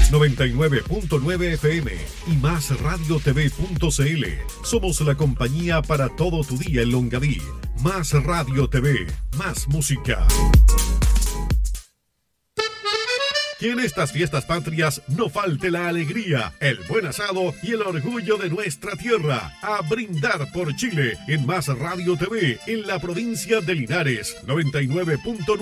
99.9 FM y MásRadioTV.cl. Somos la compañía para todo tu día en Longaví. Más Radio TV, más música. Que en estas fiestas patrias no falte la alegría, el buen asado y el orgullo de nuestra tierra. A brindar por Chile en Más Radio TV, en la provincia de Linares, 99.9.